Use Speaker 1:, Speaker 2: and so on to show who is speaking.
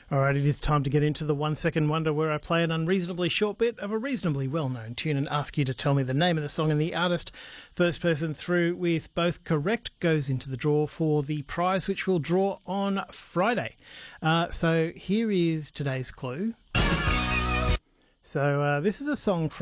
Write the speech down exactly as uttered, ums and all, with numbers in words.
Speaker 1: All right, it is time to get into the One Second Wonder, where I play an unreasonably short bit of a reasonably well-known tune and ask you to tell me the name of the song and the artist. First person through with both correct goes into the draw for the prize, which we'll draw on Friday. Uh, so here is today's clue. So uh, this is a song from